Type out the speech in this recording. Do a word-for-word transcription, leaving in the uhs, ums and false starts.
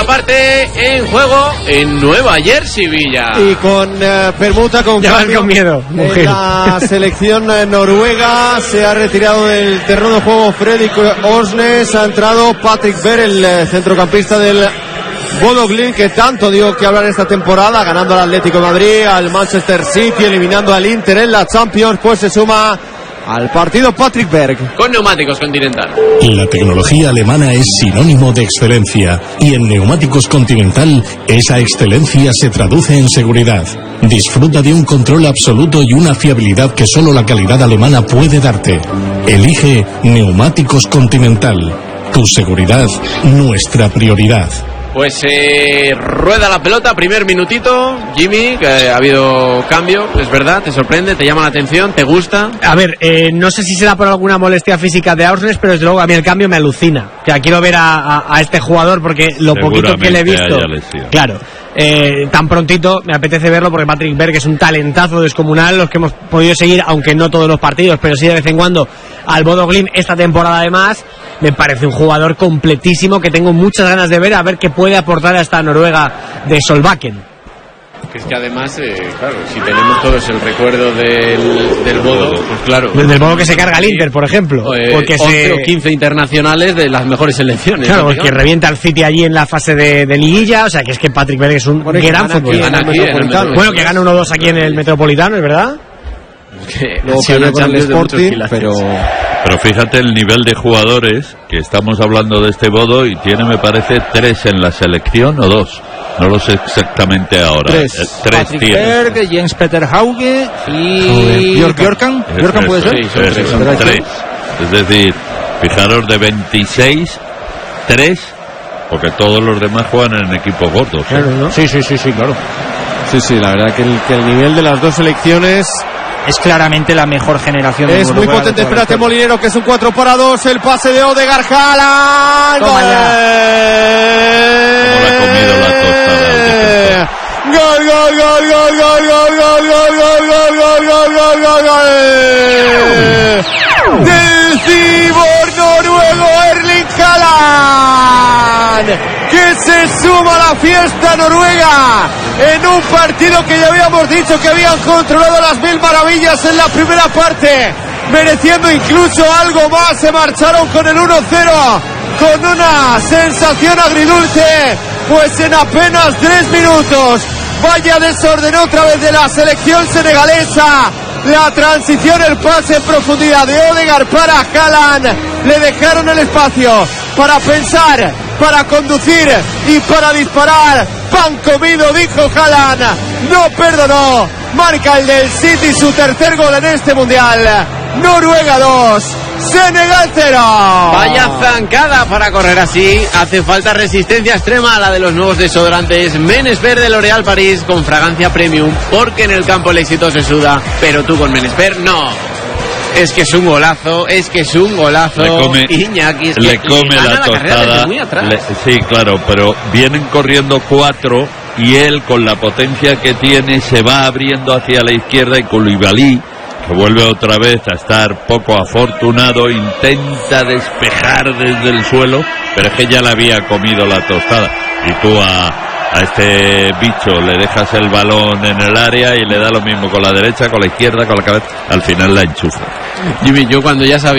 segunda parte en juego en Nueva Jersey, Villa. Y con uh, permuta con ya cambio, con miedo. En la selección noruega se ha retirado del terreno de juego Fredrik Osnes, ha entrado Patrick Berg, el centrocampista del Bodo Glimt, que tanto dio que hablar esta temporada, ganando al Atlético de Madrid, al Manchester City, eliminando al Inter en la Champions. Pues se suma al partido Patrick Berg. Con Neumáticos Continental. La tecnología alemana es sinónimo de excelencia, y en Neumáticos Continental esa excelencia se traduce en seguridad. Disfruta de un control absoluto y una fiabilidad que solo la calidad alemana puede darte. Elige Neumáticos Continental. Tu seguridad, nuestra prioridad. Pues eh, rueda la pelota, primer minutito. Jimmy, que ha habido cambio, es verdad, te sorprende, te llama la atención, te gusta. A ver, eh, no sé si será por alguna molestia física de Ausnes, pero desde luego a mí el cambio me alucina. O sea, quiero ver a, a, a este jugador porque lo poquito que le he visto, claro, eh, tan prontito me apetece verlo porque Patrick Berg es un talentazo descomunal, los que hemos podido seguir, aunque no todos los partidos, pero sí de vez en cuando al Bodo Glimt esta temporada. Además me parece un jugador completísimo que tengo muchas ganas de ver, a ver qué puede aportar a esta Noruega de Solbakken. Que es que además, eh, claro, si tenemos todos el recuerdo del, del Bodo, pues claro, del, del Bodo que se carga el Inter, por ejemplo, eh, porque once se... o quince internacionales de las mejores selecciones, claro, porque revienta al City allí en la fase de, de liguilla. O sea, que es que Patrick Berg es un bueno, gran futbolista. Bueno, que gana uno dos aquí en el Metropolitano, ¿es verdad? Que luego perdió con el Sporting, pero... Pero fíjate el nivel de jugadores que estamos hablando de este Bodo, y tiene, me parece, tres en la selección o dos. No lo sé exactamente ahora. Tres. Eh, tres Patrick tiene. Berg, Jens Peter Hauge y Björkan. ¿Björkan puede ser? Sí, son tres, son tres. Es decir, fijaros, de veintiséis, tres, porque todos los demás juegan en equipos gordos. Claro, ¿no? Sí, sí, sí, sí, claro. Sí, sí, la verdad que el, que el nivel de las dos selecciones es claramente la mejor generación. Es muy potente. Espérate, Molinero, que es un cuatro para dos. El pase de Odegaard, Haaland. Como le ha comido la tostada. Gol, gol, gol, gol, gol, gol, gol, gol, gol, gol, gol, gol, gol, gol. Del cibor noruego Erling Haaland, que se suma a la fiesta noruega en un partido que ya habíamos dicho que habían controlado las mil maravillas en la primera parte, mereciendo incluso algo más. Se marcharon con el uno cero con una sensación agridulce, pues en apenas tres minutos, vaya desorden otra vez de la selección senegalesa. La transición, el pase en profundidad de Odegaard para Haaland, le dejaron el espacio para pensar, para conducir y para disparar. Pan comido, dijo Haaland, no perdonó. Marca el del City su tercer gol en este mundial. Noruega dos, Senegal cero. Vaya zancada para correr así. Hace falta resistencia extrema a la de los nuevos desodorantes Menesper de L'Oréal París con fragancia premium, porque en el campo el éxito se suda, pero tú con Menesper no. Es que es un golazo, es que es un golazo. Le come, Iñaki, es le que come le la tostada. Le, sí, claro, pero vienen corriendo cuatro y él, con la potencia que tiene, se va abriendo hacia la izquierda, y Koulibaly, que vuelve otra vez a estar poco afortunado, intenta despejar desde el suelo, pero es que ya le había comido la tostada. Y tú a, a este bicho le dejas el balón en el área y le da lo mismo con la derecha, con la izquierda, con la cabeza, al final la enchufa. Jimmy, yo cuando ya sabía